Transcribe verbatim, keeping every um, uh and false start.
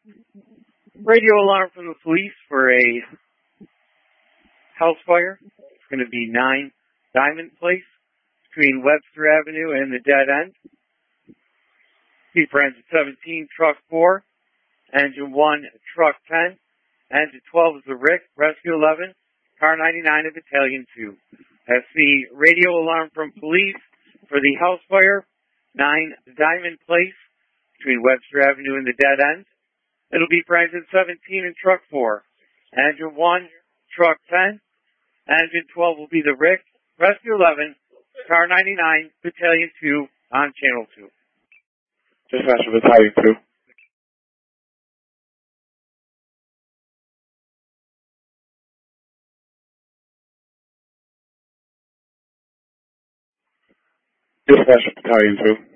radio alarm from the police for a house fire. It's going to be nine Diamond Place between Webster Avenue and the dead end. Speed for engine seventeen, truck four, engine one, truck ten, engine twelve is the Rick, rescue eleven, car ninety-nine and battalion two. That's the radio alarm from police for the house fire, nine Diamond Place between Webster Avenue and the dead end. It'll be for engine seventeen and truck four. Engine one, truck ten. Engine twelve will be the Rick, rescue eleven, car ninety-nine, battalion two on channel two. Dispatcher, battalion two. Dispatcher, battalion two.